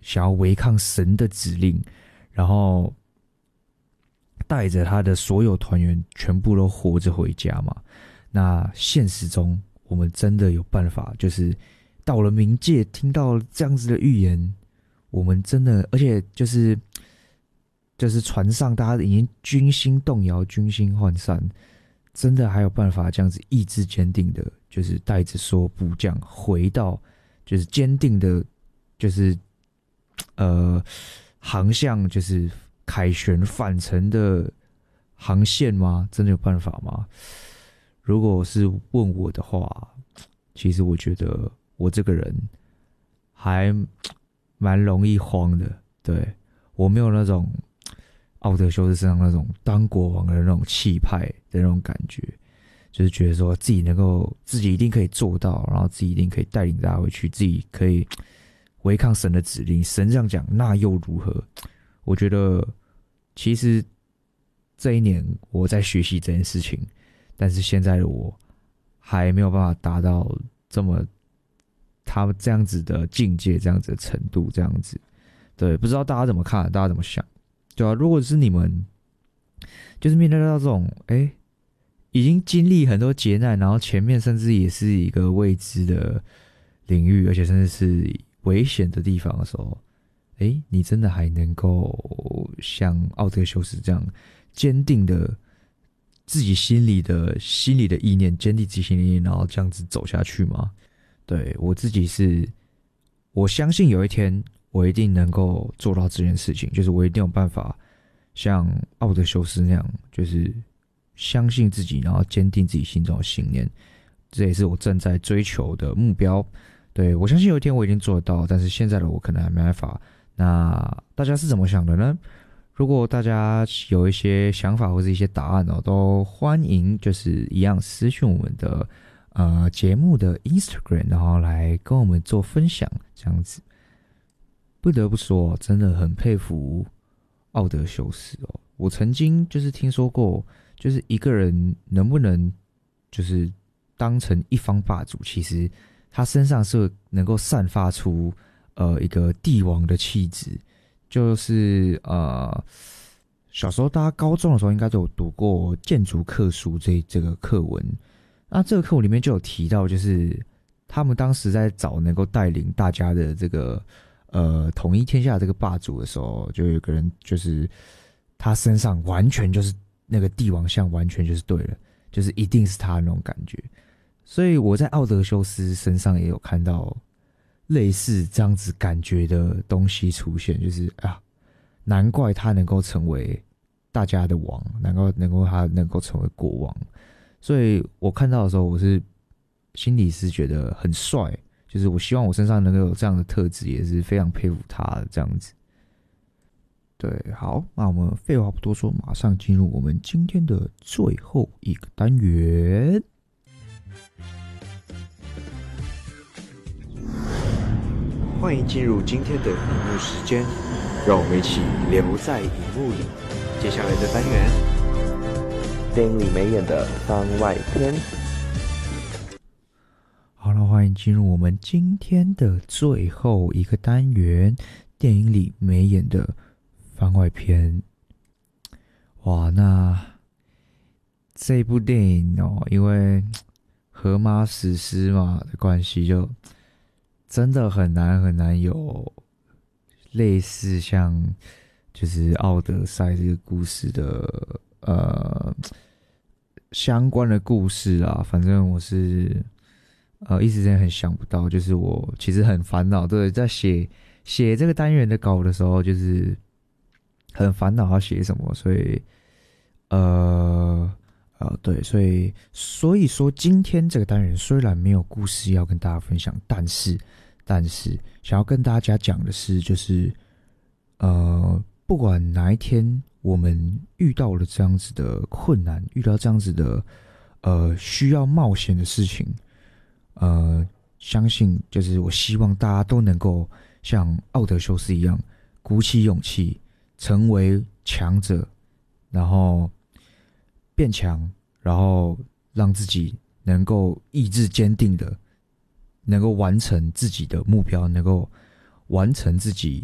想要违抗神的指令，然后带着他的所有团员全部都活着回家嘛。那现实中我们真的有办法，就是到了冥界听到这样子的预言，我们真的，而且就是船上大家已经军心动摇，军心涣散，真的还有办法这样子意志坚定的，就是带着所有部将回到就是坚定的，就是航向就是凯旋返程的航线吗？真的有办法吗？如果是问我的话，其实我觉得我这个人还蛮容易慌的。对，我没有那种奥德修斯身上那种当国王的那种气派的那种感觉，就是觉得说自己一定可以做到，然后自己一定可以带领大家回去，自己可以违抗神的指令，神这样讲那又如何？我觉得其实这一年我在学习这件事情，但是现在的我还没有办法达到他们这样子的境界，这样子的程度，这样子。对，不知道大家怎么看，大家怎么想？对啊，如果是你们，就是面对到这种已经经历很多劫难，然后前面甚至也是一个未知的领域，而且甚至是危险的地方的时候，你真的还能够像奥德修斯这样坚定的自己心里的意念，坚定自己心里的意念，然后这样子走下去吗？对，我自己我相信有一天我一定能够做到这件事情，就是我一定有办法像奥德修斯那样，就是相信自己，然后坚定自己心中的信念，这也是我正在追求的目标。对，我相信有一天我一定做得到，但是现在的我可能还没办法。那大家是怎么想的呢？如果大家有一些想法或是一些答案都欢迎就是一样私讯我们的节目的 Instagram， 然后来跟我们做分享，这样子。不得不说，真的很佩服奥德修斯哦。我曾经就是听说过，就是一个人能不能就是当成一方霸主，其实他身上是能够散发出一个帝王的气质。就是小时候大家高中的时候应该都有读过建筑课书这个课文，那这个课文里面就有提到，就是他们当时在找能够带领大家的这个统一天下的这个霸主的时候，就有一个人就是他身上完全就是那个帝王像，完全就是对了，就是一定是他那种感觉。所以我在奥德修斯身上也有看到类似这样子感觉的东西出现，就是难怪他能够成为大家的王，他能够成为国王。所以我看到的时候，我是心里是觉得很帅，就是我希望我身上能够有这样的特质，也是非常佩服他的这样子。对，好，那我们废话不多说，马上进入我们今天的最后一个单元。欢迎进入今天的荧幕时间，让我们一起留在荧幕里。接下来的单元， 电影里没演的番外篇。 好了，欢迎进入我们今天的最后一个单元，电影里没演的番外篇。哇，那这部电影因为荷马史诗嘛的关系，就真的很难有类似像就是奥德赛这个故事的相关的故事啊。反正我是一时间很想不到，就是我其实很烦恼，对，在写这个单元的稿的时候，就是很烦恼要写什么，所以对，所以说今天这个单元虽然没有故事要跟大家分享，但是想要跟大家讲的是，就是不管哪一天我们遇到了这样子的困难，遇到这样子的需要冒险的事情，相信就是我希望大家都能够像奥德修斯一样，鼓起勇气，成为强者，然后变强，然后让自己能够意志坚定的，能够完成自己的目标，能够完成自己